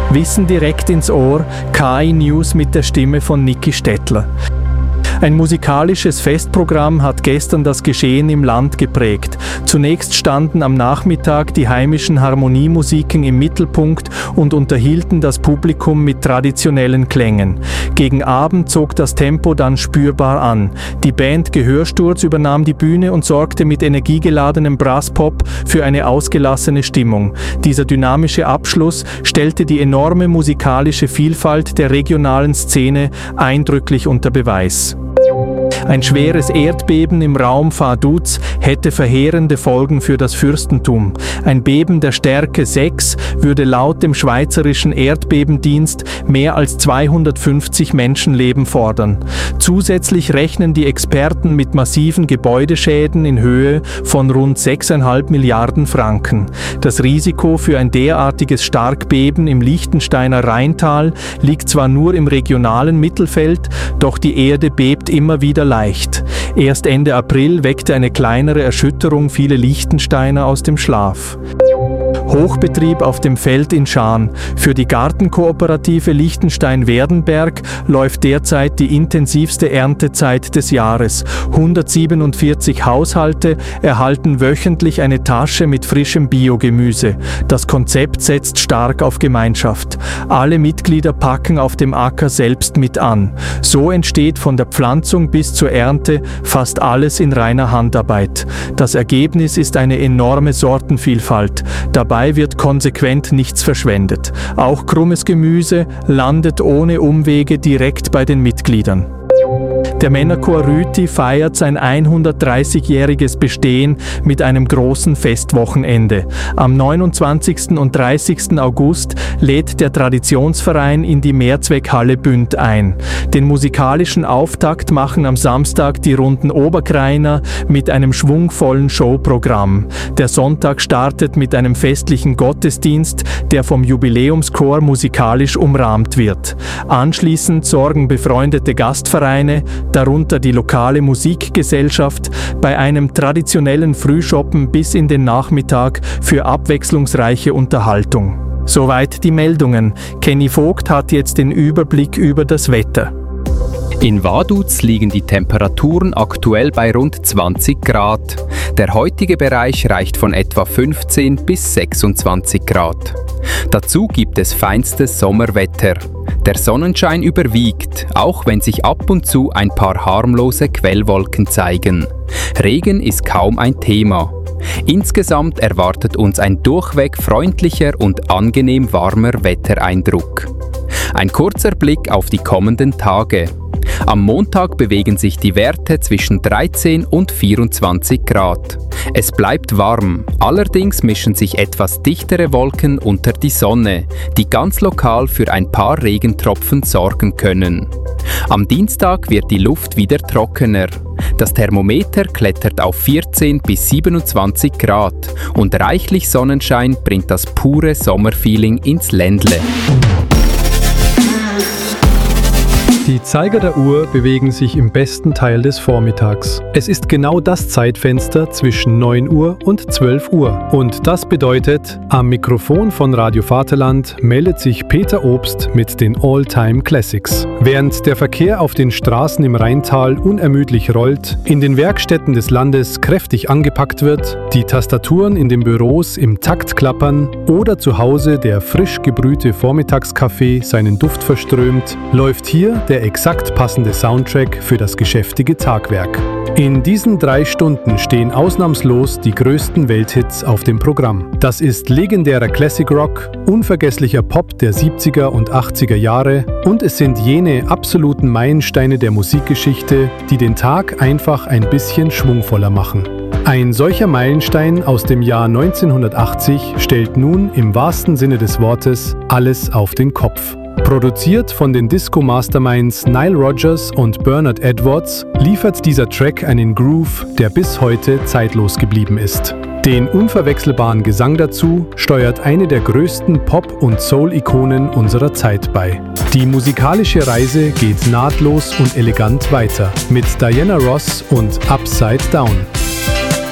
Wissen direkt ins Ohr, KI News mit der Stimme von Niki Stettler. Ein musikalisches Festprogramm hat gestern das Geschehen im Land geprägt. Zunächst standen am Nachmittag die heimischen Harmoniemusiken im Mittelpunkt und unterhielten das Publikum mit traditionellen Klängen. Gegen Abend zog das Tempo dann spürbar an. Die Band Gehörsturz übernahm die Bühne und sorgte mit energiegeladenem Brasspop für eine ausgelassene Stimmung. Dieser dynamische Abschluss stellte die enorme musikalische Vielfalt der regionalen Szene eindrücklich unter Beweis. Ein schweres Erdbeben im Raum Vaduz hätte verheerende Folgen für das Fürstentum. Ein Beben der Stärke 6 würde laut dem Schweizerischen Erdbebendienst mehr als 250 Menschenleben fordern. Zusätzlich rechnen die Experten mit massiven Gebäudeschäden in Höhe von rund 6,5 Milliarden Franken. Das Risiko für ein derartiges Starkbeben im Liechtensteiner Rheintal liegt zwar nur im regionalen Mittelfeld, doch die Erde bebt immer wieder leicht. Erst Ende April weckte eine kleinere Erschütterung viele Liechtensteiner aus dem Schlaf. Hochbetrieb auf dem Feld in Schaan. Für die Gartenkooperative Liechtenstein-Werdenberg läuft derzeit die intensivste Erntezeit des Jahres. 147 Haushalte erhalten wöchentlich eine Tasche mit frischem Biogemüse. Das Konzept setzt stark auf Gemeinschaft. Alle Mitglieder packen auf dem Acker selbst mit an. So entsteht von der Pflanzung bis zur Ernte fast alles in reiner Handarbeit. Das Ergebnis ist eine enorme Sortenvielfalt. Dabei wird konsequent nichts verschwendet. Auch krummes Gemüse landet ohne Umwege direkt bei den Mitgliedern. Der Männerchor Rüti feiert sein 130-jähriges Bestehen mit einem großen Festwochenende. Am 29. und 30. August lädt der Traditionsverein in die Mehrzweckhalle Bünd ein. Den musikalischen Auftakt machen am Samstag die Runden Oberkreiner mit einem schwungvollen Showprogramm. Der Sonntag startet mit einem festlichen Gottesdienst, der vom Jubiläumschor musikalisch umrahmt wird. Anschließend sorgen befreundete Gastvereine, darunter die lokale Musikgesellschaft, bei einem traditionellen Frühschoppen bis in den Nachmittag für abwechslungsreiche Unterhaltung. Soweit die Meldungen. Kenny Vogt hat jetzt den Überblick über das Wetter. In Vaduz liegen die Temperaturen aktuell bei rund 20 Grad. Der heutige Bereich reicht von etwa 15 bis 26 Grad. Dazu gibt es feinstes Sommerwetter. Der Sonnenschein überwiegt, auch wenn sich ab und zu ein paar harmlose Quellwolken zeigen. Regen ist kaum ein Thema. Insgesamt erwartet uns ein durchweg freundlicher und angenehm warmer Wettereindruck. Ein kurzer Blick auf die kommenden Tage. Am Montag bewegen sich die Werte zwischen 13 und 24 Grad. Es bleibt warm, allerdings mischen sich etwas dichtere Wolken unter die Sonne, die ganz lokal für ein paar Regentropfen sorgen können. Am Dienstag wird die Luft wieder trockener. Das Thermometer klettert auf 14 bis 27 Grad und reichlich Sonnenschein bringt das pure Sommerfeeling ins Ländle. Die Zeiger der Uhr bewegen sich im besten Teil des Vormittags. Es ist genau das Zeitfenster zwischen 9 Uhr und 12 Uhr. Und das bedeutet, am Mikrofon von Radio Vaterland meldet sich Peter Obst mit den All-Time Classics. Während der Verkehr auf den Straßen im Rheintal unermüdlich rollt, in den Werkstätten des Landes kräftig angepackt wird, die Tastaturen in den Büros im Takt klappern oder zu Hause der frisch gebrühte Vormittagskaffee seinen Duft verströmt, läuft hier der exakt passende Soundtrack für das geschäftige Tagwerk. In diesen 3 Stunden stehen ausnahmslos die größten Welthits auf dem Programm. Das ist legendärer Classic Rock, unvergesslicher Pop der 70er und 80er Jahre und es sind jene absoluten Meilensteine der Musikgeschichte, die den Tag einfach ein bisschen schwungvoller machen. Ein solcher Meilenstein aus dem Jahr 1980 stellt nun im wahrsten Sinne des Wortes alles auf den Kopf. Produziert von den Disco-Masterminds Nile Rodgers und Bernard Edwards, liefert dieser Track einen Groove, der bis heute zeitlos geblieben ist. Den unverwechselbaren Gesang dazu steuert eine der größten Pop- und Soul-Ikonen unserer Zeit bei. Die musikalische Reise geht nahtlos und elegant weiter mit Diana Ross und Upside Down.